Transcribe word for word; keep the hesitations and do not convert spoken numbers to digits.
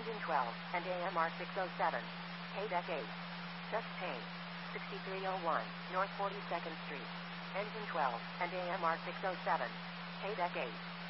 Engine twelve, and A M R six oh seven. Haydeck eight. Just change. sixty-three oh one, North forty-second Street. Engine twelve, and A M R six oh seven. Haydeck eight.